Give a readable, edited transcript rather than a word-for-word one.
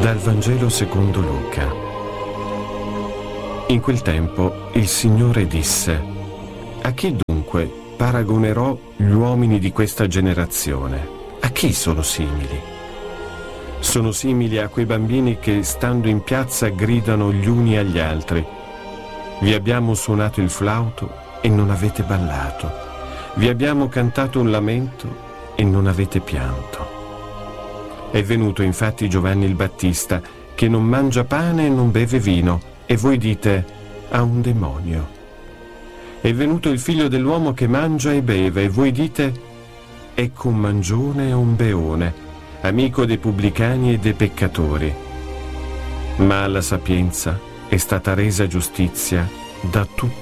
Dal Vangelo secondo Luca. In quel tempo il Signore disse: a chi dunque paragonerò gli uomini di questa generazione? A chi sono simili? Sono simili a quei bambini che, stando in piazza, gridano gli uni agli altri: vi abbiamo suonato il flauto e non avete ballato, vi abbiamo cantato un lamento e non avete pianto. È venuto infatti Giovanni il Battista, che non mangia pane e non beve vino, e voi dite: ha un demonio. È venuto il Figlio dell'uomo, che mangia e beve, e voi dite: ecco un mangione e un beone, amico dei pubblicani e dei peccatori. Ma alla sapienza è stata resa giustizia da tutti